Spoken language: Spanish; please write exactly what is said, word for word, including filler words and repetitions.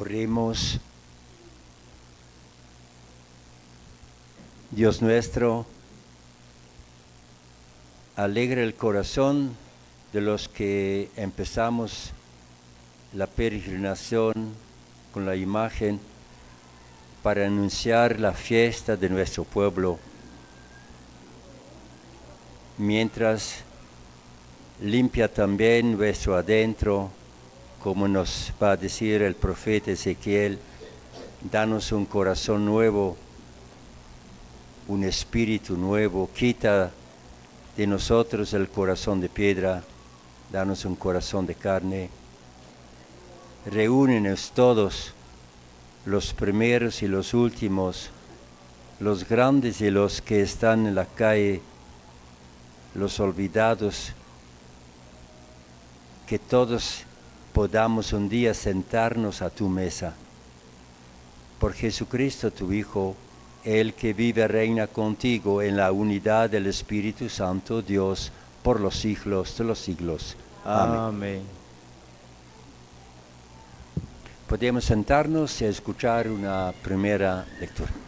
Oremos. Dios nuestro, alegra el corazón de los que empezamos la peregrinación con la imagen para anunciar la fiesta de nuestro pueblo, mientras limpia también nuestro adentro, como nos va a decir el profeta Ezequiel, danos un corazón nuevo, un espíritu nuevo, quita de nosotros el corazón de piedra, danos un corazón de carne. Reúnenos todos, los primeros y los últimos, los grandes y los que están en la calle, los olvidados, que todos podamos un día sentarnos a tu mesa. Por Jesucristo tu Hijo, el que vive y reina contigo en la unidad del Espíritu Santo, Dios, por los siglos de los siglos. Amén. Amén. Podemos sentarnos y escuchar una primera lectura.